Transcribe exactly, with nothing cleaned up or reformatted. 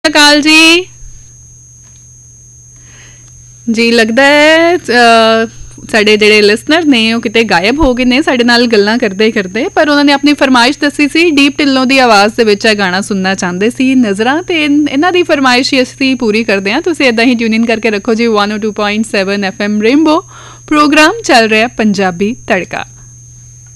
ਅਕਾਲ ਜੀ। ਜੀ ਲੱਗਦਾ ਹੈ ਅ, ਸਾਡੇ ਜਿਹੜੇ ਲਿਸਨਰ ਨੇ ਉਹ ਕਿਤੇ ਗਾਇਬ ਹੋ ਗਏ ਨੇ ਸਾਡੇ ਨਾਲ ਗੱਲਾਂ ਕਰਦੇ ਕਰਦੇ, ਪਰ ਉਹਨਾਂ ਨੇ ਆਪਣੀ ਫਰਮਾਇਸ਼ ਦੱਸੀ ਸੀ ਡੀਪ ਢਿੱਲੋਂ ਦੀ ਆਵਾਜ਼ ਦੇ ਵਿੱਚ ਇਹ ਗਾਣਾ ਸੁਣਨਾ ਚਾਹੁੰਦੇ ਸੀ ਨਜ਼ਰਾਂ, ਤੇ ਇਹਨਾਂ ਦੀ ਫਰਮਾਇਸ਼ ਹੀ ਅਸੀਂ ਪੂਰੀ ਕਰਦੇ ਹਾਂ। ਤੁਸੀਂ ਇਦਾਂ ਹੀ ਟਿਊਨ ਇਨ ਕਰਕੇ ਰੱਖੋ ਜੀ one O to point seven F M rainbow. Programme ਚੱਲ ਰਿਹਾ ਪੰਜਾਬੀ ਤੜਕਾ।